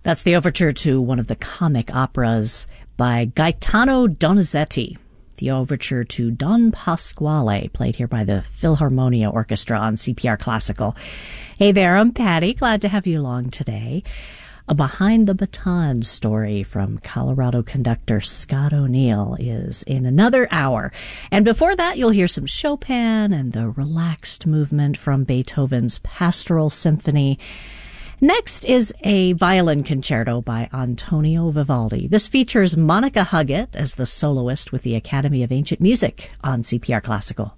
That's the overture to one of the comic operas by Gaetano Donizetti, the overture to Don Pasquale, played here by the Philharmonia Orchestra on CPR Classical. Hey there, I'm Patty. Glad to have you along today. A Behind the Baton story from Colorado conductor Scott O'Neill is in another hour. And before that, you'll hear some Chopin and the relaxed movement from Beethoven's Pastoral Symphony. Next is a violin concerto by Antonio Vivaldi. This features Monica Huggett as the soloist with the Academy of Ancient Music on CPR Classical.